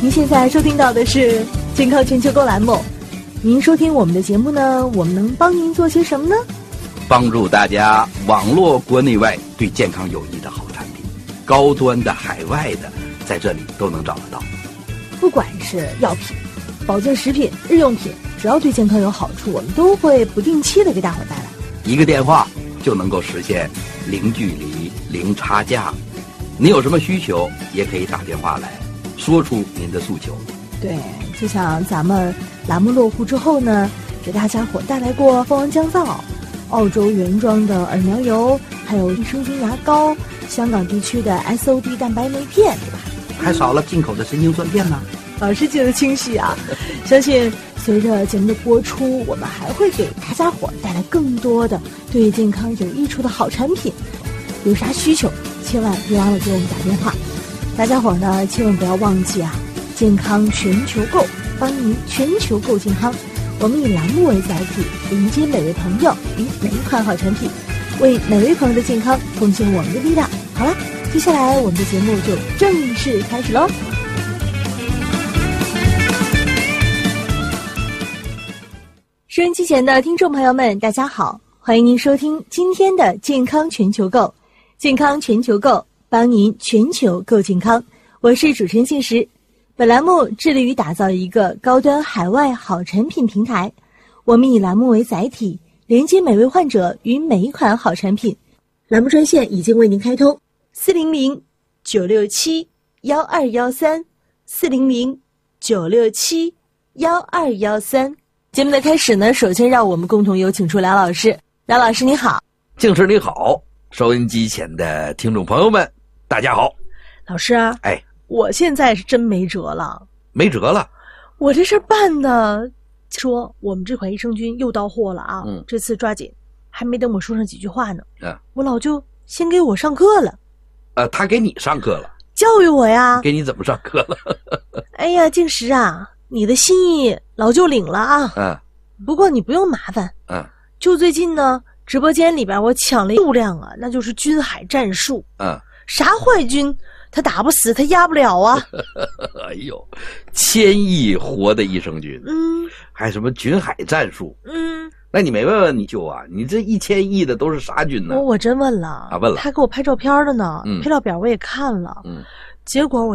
您现在收听到的是健康全球购栏目。您收听我们的节目呢，我们能帮您做些什么呢？ 帮助大家网络国内外对健康有益的好产品，高端的、海外的，在这里都能找得到。 不管是药品、保健食品、日用品，只要对健康有好处，我们都会不定期的给大伙带来。 一个电话就能够实现零距离、零差价。你有什么需求，也可以打电话来说出您的诉求。 对，就像咱们栏目落户之后呢，给大家伙带来过蜂王降噪、澳洲原装的耳苗油，还有益生菌牙膏，香港地区的 SOD 蛋白酶片，对吧？ 还少了进口的神经酸片呢。 老师记得清晰啊！相信随着节目的播出，我们还会给大家伙带来更多的对健康有益处的好产品。有啥需求，千万别忘了给我们打电话。大家伙呢，千万不要忘记啊！健康全球购，帮您全球购健康。我们以栏目为载体，迎接每位朋友与每一款好产品，为每位朋友的健康贡献我们的力量。好了，接下来我们的节目就正式开始喽。收音机前的听众朋友们，大家好，欢迎您收听今天的健康全球购。健康全球购，帮您全球购健康。我是主持人信实。本栏目致力于打造一个高端海外好产品平台。我们以栏目为载体，连接每位患者与每一款好产品。栏目专线已经为您开通，400-967-1213，400-967-1213。节目的开始呢，首先让我们共同有请出梁老师。梁老师你好。 静师你好，收音机前的听众朋友们大家好。 老师啊，我现在是真没辙了。 没辙了？ 我这事办的，说我们这款益生菌又到货了啊，这次抓紧，还没等我说上几句话呢，我老舅先给我上课了。 他给你上课了？ 教育我呀。 给你怎么上课了？ 哎呀，静实啊，你的心意老舅领了啊。不过你不用麻烦。就最近呢，直播间里边我抢了数量啊，那就是军海战术。啥坏军他打不死，他压不了啊。 哎呦，1000亿活的益生菌，还什么军海战术，那你没问问你舅啊？你这1000亿的都是啥菌呢？ 我真问了，问了，他给我拍照片的呢，配料表我也看了，结果我